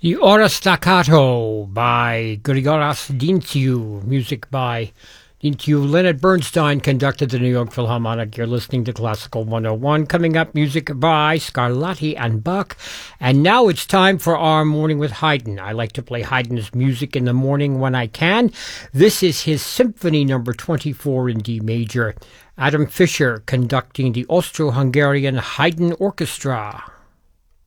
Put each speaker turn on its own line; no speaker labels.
The Ora Staccato by Grigoras Dintziu, music by Dintziu. Leonard Bernstein conducted the New York Philharmonic. You're listening to Classical 101. Coming up, music by Scarlatti and Bach. And now it's time for our Morning with Haydn. I like to play Haydn's music in the morning when I can. This is his Symphony number 24 in D major. Adam Fischer conducting the Austro-Hungarian Haydn Orchestra.